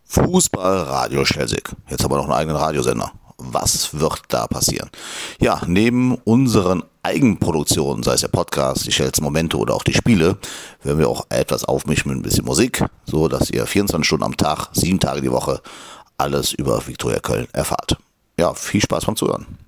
Fußball-Radio Schelsig. Jetzt haben wir noch einen eigenen Radiosender. Was wird da passieren? Ja, neben unseren Eigenproduktionen, sei es der Podcast, die Schelz Momente oder auch die Spiele, werden wir auch etwas aufmischen mit ein bisschen Musik, so dass ihr 24 Stunden am Tag, 7 Tage die Woche alles über Viktoria Köln erfahrt. Ja, viel Spaß beim Zuhören.